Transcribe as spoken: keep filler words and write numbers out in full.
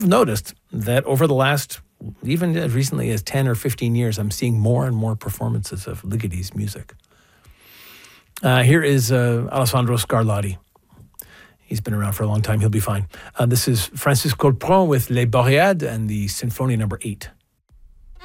noticed that over the last, even as recently as ten or fifteen years, I'm seeing more and more performances of Ligeti's music. Uh, here is uh, Alessandro Scarlatti. He's been around for a long time. He'll be fine. Uh, this is Francis Colpron with Les Boréades and the Symphony number eight.